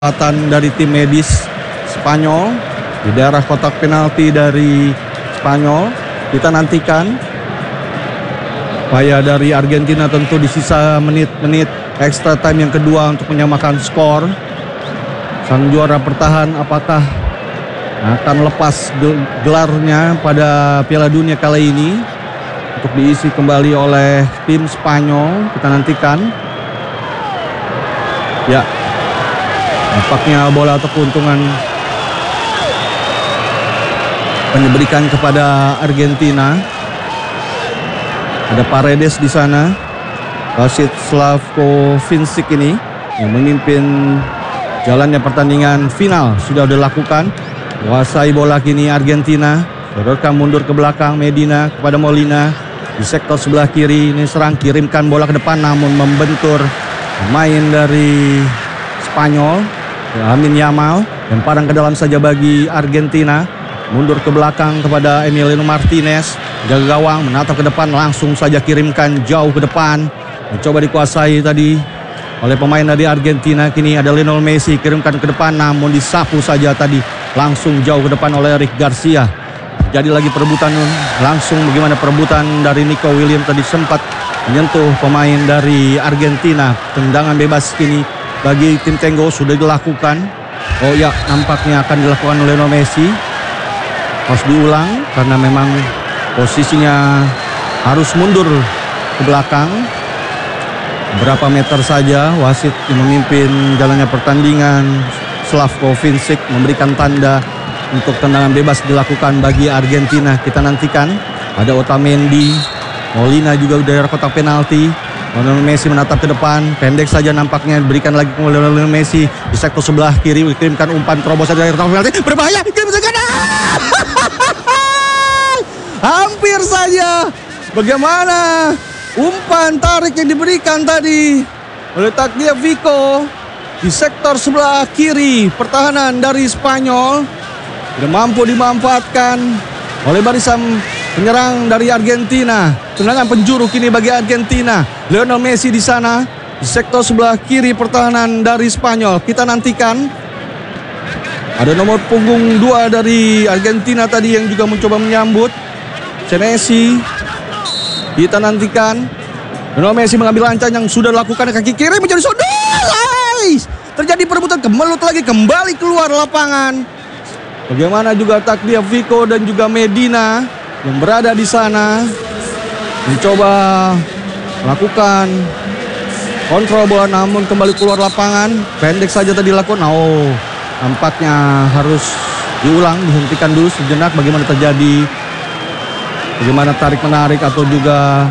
Perawatan dari tim medis Spanyol di daerah kotak penalti dari Spanyol. Kita nantikan upaya dari Argentina tentu di sisa menit-menit extra time yang kedua untuk menyamakan skor. Sang juara bertahan apakah akan lepas gelarnya pada Piala Dunia kali ini untuk diisi kembali oleh tim Spanyol. Kita nantikan. Ya, nampaknya bola atau keuntungan diberikan kepada Argentina. Ada Paredes di sana. Wasit Slavko Vincic ini yang memimpin jalannya pertandingan final sudah dilakukan. Menguasai bola kini Argentina. Dorkan mundur ke belakang Medina kepada Molina di sektor sebelah kiri. Ini serang, kirimkan bola ke depan namun membentur pemain dari Spanyol. Lamine Yamal, lemparan ke dalam saja bagi Argentina. Mundur ke belakang kepada Emiliano Martinez. Jaga gawang, menatap ke depan, langsung saja kirimkan jauh ke depan. Mencoba dikuasai tadi oleh pemain dari Argentina. Kini ada Lionel Messi, kirimkan ke depan namun disapu saja tadi langsung jauh ke depan oleh Eric Garcia. Jadi lagi perebutan langsung, bagaimana perebutan dari Nico Williams tadi sempat menyentuh pemain dari Argentina. Tendangan bebas kini bagi tim Tenggo sudah dilakukan. Oh ya, nampaknya akan dilakukan oleh Lionel Messi. Harus diulang karena memang posisinya harus mundur ke belakang. Berapa meter saja. Wasit yang memimpin jalannya pertandingan Slavko Vincic memberikan tanda untuk tendangan bebas dilakukan bagi Argentina. Kita nantikan. Ada Otamendi, Molina juga dari kotak penalti. Lionel Messi menatap ke depan, pendek saja nampaknya, diberikan lagi ke Lionel Messi di sektor sebelah kiri, dikirimkan umpan terobosan dari kotak penalti, berbahaya, hampir saja. Bagaimana umpan tarik yang diberikan tadi oleh Tagliafico di sektor sebelah kiri pertahanan dari Spanyol tidak mampu dimanfaatkan oleh barisan penyerang dari Argentina. Tendangan penjuru kini bagi Argentina. Lionel Messi di sana di sektor sebelah kiri pertahanan dari Spanyol. Kita nantikan. Ada nomor punggung 2 dari Argentina tadi yang juga mencoba menyambut Senesi. Kita nantikan. Lionel Messi mengambil lancar yang sudah dilakukan kaki kiri menjadi sudut. Terjadi perebutan, kemelut lagi, kembali keluar lapangan. Bagaimana juga Tagliafico dan juga Medina yang berada di sana mencoba melakukan kontrol bola namun kembali keluar lapangan. Pendek saja tadi dilakukan. Oh, nampaknya harus diulang, dihentikan dulu sejenak. Bagaimana terjadi, bagaimana tarik menarik atau juga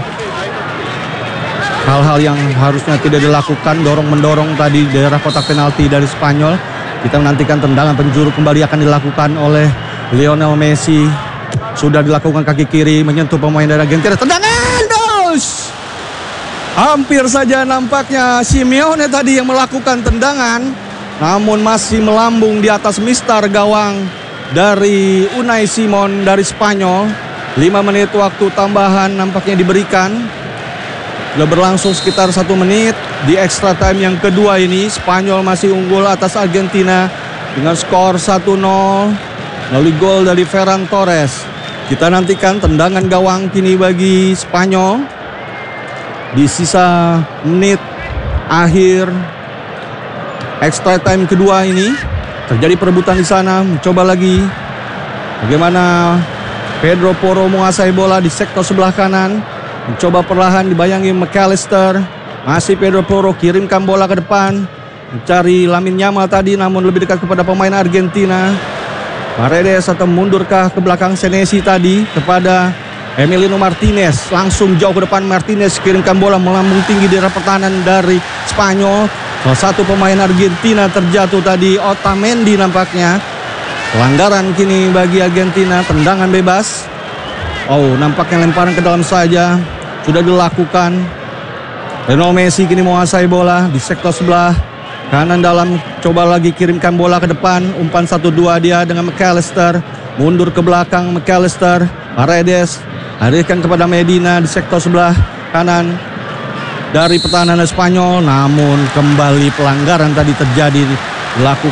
hal-hal yang harusnya tidak dilakukan, dorong mendorong tadi daerah kotak penalti dari Spanyol. Kita menantikan tendangan penjuru kembali akan dilakukan oleh Lionel Messi. Sudah dilakukan kaki kiri menyentuh pemain dari Argentina. Tendangan dos. Hampir saja nampaknya Simeone tadi yang melakukan tendangan, namun masih melambung di atas mistar gawang dari Unai Simon dari Spanyol. 5 menit waktu tambahan nampaknya diberikan. Sudah berlangsung sekitar 1 menit di extra time yang kedua ini. Spanyol masih unggul atas Argentina dengan skor 1-0 melalui gol dari Ferran Torres. Kita nantikan tendangan gawang kini bagi Spanyol di sisa menit akhir extra time kedua ini. Terjadi perebutan di sana, mencoba lagi. Bagaimana Pedro Porro menguasai bola di sektor sebelah kanan. Mencoba perlahan dibayangi McAllister. Masih Pedro Porro, kirimkan bola ke depan. Mencari Lamine Yamal tadi namun lebih dekat kepada pemain Argentina. Paredes atau mundurkah ke belakang Senesi tadi kepada Emiliano Martinez. Langsung jauh ke depan Martinez, kirimkan bola melambung tinggi di daerah pertahanan dari Spanyol. Salah satu pemain Argentina terjatuh tadi, Otamendi nampaknya. Pelanggaran kini bagi Argentina, tendangan bebas. Oh, nampaknya lemparan ke dalam saja sudah dilakukan. Lionel Messi kini menguasai bola di sektor sebelah kanan dalam. Coba lagi kirimkan bola ke depan. Umpan 1-2 dia dengan McAllister. Mundur ke belakang McAllister. Paredes alihkan kepada Medina di sektor sebelah kanan dari pertahanan Spanyol. Namun kembali pelanggaran tadi terjadi Dilakukan